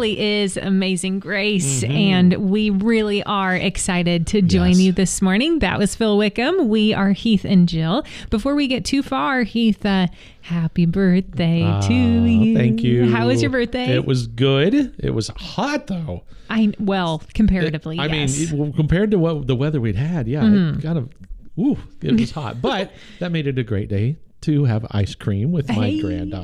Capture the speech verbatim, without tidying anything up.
really is Amazing Grace, Mm-hmm. and we really are excited to join Yes. you this morning. That was Phil Wickham. We are Heath and Jill. Before we get too far, Heath, uh, happy birthday Ah, to you. Thank you. How was your birthday? It was good. It was hot though. I well, comparatively, I yes. mean, it, well, compared to what the weather we'd had, yeah, Mm-hmm. it kind of, ooh, it was hot. But that made it a great day to have ice cream with my Hey. granddaughter.